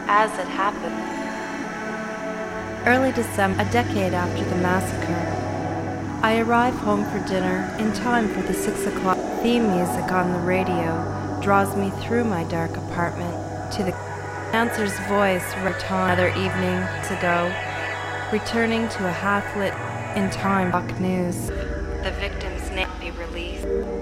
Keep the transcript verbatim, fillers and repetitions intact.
as it happened. Early December, a decade after the massacre, I arrive home for dinner in time for the six o'clock theme music on the radio draws me through my dark apartment to the announcer's voice return another evening to go, returning to a half-lit in time news. The victim's name be released.